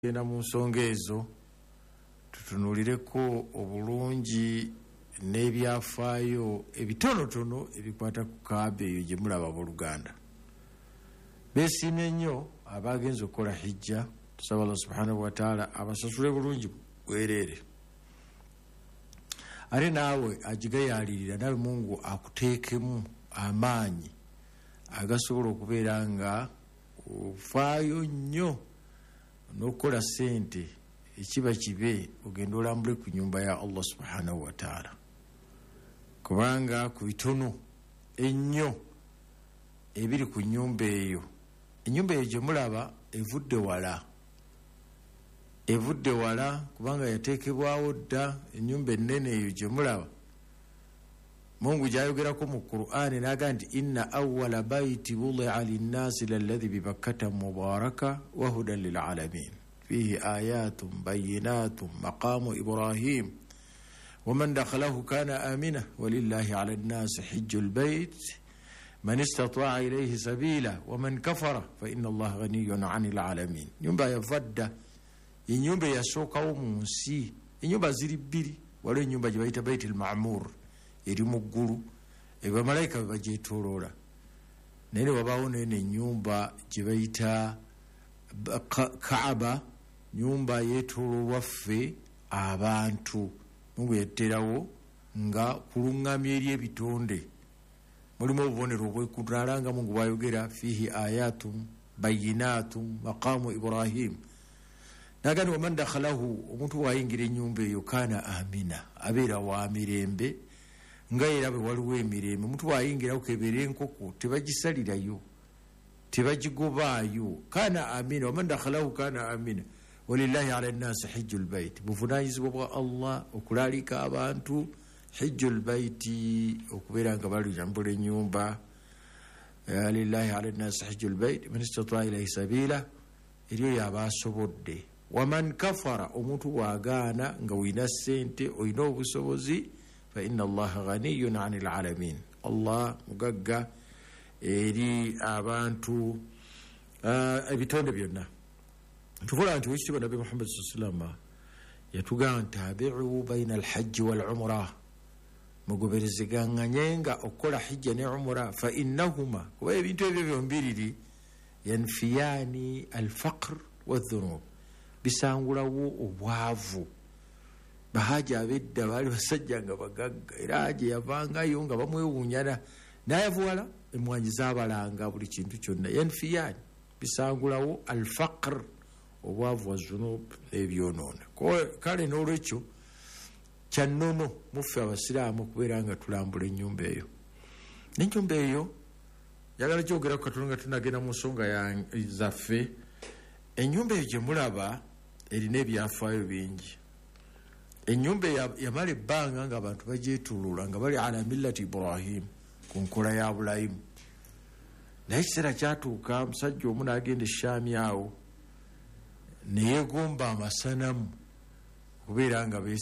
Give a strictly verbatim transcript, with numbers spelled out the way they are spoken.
genda mu nsonga ezo tutunulireko obulungi n'ebyafaayo ebitonotono ebikwata ku Kaaba eyo gye mulaba abooluganda. Beesiimye nnyo abaagenze okukola hijja. Tusaba Allah subhanahu wa ta'ala abasasule bulungi bwereere. Ate naawe agigayaalirira nawe Mungu akuteekemu amaanyi agasobola okubeera nga ofaayo nnyo n'okukola ssente ekiba kibe ogenda olambule ku nyumba ya Allah subhanahu wa ta'ala, kubanga ku bitono ennyo ebiri ku nyumba eyo, ennyumba eyo gye mulaba evudde wala evudde wala kubanga yateekebwawo dda. Ennyumba ennene eyo gye mulaba Mungu gyayogerako mu Qur'ani n'agamba nti inna awwala bayti wudi'a linnaasi lalladhi bibakkata mubaraka wa hudan lil alamin fihi ayatun bayyinatun maqamu ibrahim wa man dakhalahu kana amina walillahi ala nnaasi hijjul bayt man istata'a ilayhi sabila wa man kafara fa inna allaha ghaniyyun 'anil alamin. Nyumba yavadda enyumba yasookawo mu nsi. Enyumba ziri bbiri. Waliwo ennyumba gye bayita Baitul Ma'mur eri mu ggulu, bamalayika bwe bagyetooloola, naye ne wabaawo nene ennyumba gye bayita Kaaba, nyumba yeetooloolwa ffe abantu. Mungu yatterawo nga kuluŋŋamya eri ebitonde mulimu obubonero obwekutala nga Mungu bwayogera fihi ayatun bayyinatun maqamu ibrahim. Nagandi waman dakhalahu, omuntu bwayingira ennyumba eyo kana amina, abeera wa mirembe nga era bwe waliwo emirembe. Omuntu bwayingirawo kebeera enkoko tebagisalirayo tebagigobaayo. Kana amina, waman dakhalahu kana amina walillahi ala nnaasi hijjul bayt. Buvunaanyizibwa bwa Allah okulaalika abantu hijjul bayti, okubeera nga balambula ennyumba. Lillahi ala nnaasi hijjul bayt man istata'a ilayhi sabila, eryo yabaasobodde. Waman kafara, omuntu bwagaana nga oyina ssente oyina obusobozi, fa inna allaha ghaniyyun 'anil alamin. Allah mugagga eri abantu ebitonde byonna. Tukola nti wekitiibwa Nabbi Muhammad sallallahu alaihi wasallam yatugamba tabi'u bayna alhajji wal umra, mugoberezeganganye okukola hijja ne umra. Fa innahuma, kuba ebintu ebyo byombiriri yanfiyani alfaqr wadhunub, bisangulawo obwavu. Bahaji abedda baali basajja nga bagagga, era gye yavangayo nga bamwewuunyana n'ayavuwala emwanyi zaabalanga buli kintu kyonna. Yanfiyani, bisangulawo alfaqr, obwavu wa zunub n'ebyonoona. Kale n'olwekyo kyannono muffe abasiraamu okubeera nga tulambula ennyumba eyo. N'ennyumba eyo njagala kyogera ku katono nga tunagenda mu nsonga zaffe. Ennyumba eyo gye mulaba erina ebyafaayo bingi. Ennyumba yamala ebbanga nga abantu bagyetulula nga bali ala millati Ibrahim, ku nkola ya Bulayimu. Naye ekiseera kyatuuka omusajja omu n'agenda eshaami awo ne yeegomba amasanamu okubeera nga